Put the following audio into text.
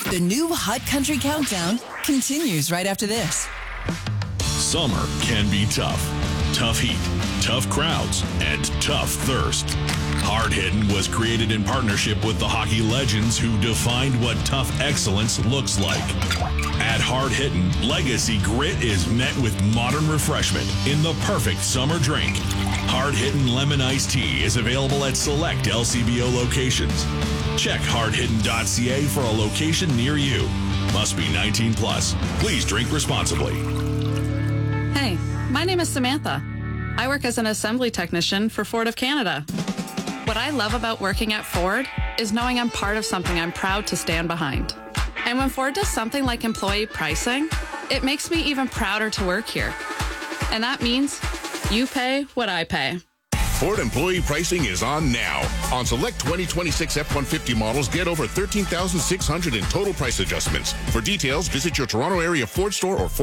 The new Hot Country Countdown continues right after this. Summer can be tough. Tough heat, tough crowds, and tough thirst. Hard Hittin' was created in partnership with the hockey legends who defined what tough excellence looks like. At Hard Hittin', Legacy Grit is met with modern refreshment in the perfect summer drink. Hard Hittin' Lemon Iced Tea is available at select LCBO locations. Check hardhittin.ca for a location near you. Must be 19 plus. Please drink responsibly. Hey, my name is Samantha. I work as an assembly technician for Ford of Canada. What I love about working at Ford is knowing I'm part of something I'm proud to stand behind. And when Ford does something like employee pricing, it makes me even prouder to work here. And that means you pay what I pay. Ford employee pricing is on now. On select 2026 F-150 models, get over $13,600 in total price adjustments. For details, visit your Toronto area Ford store or